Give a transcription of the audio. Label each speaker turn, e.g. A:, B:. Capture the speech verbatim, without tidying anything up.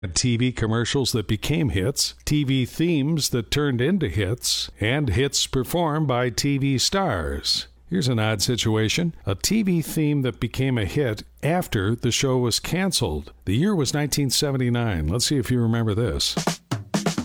A: T V commercials that became hits, T V themes that turned into hits, and hits performed by T V stars. Here's an odd situation. A T V theme that became a hit after the show was canceled. The year was nineteen seventy-nine. Let's see if you remember this.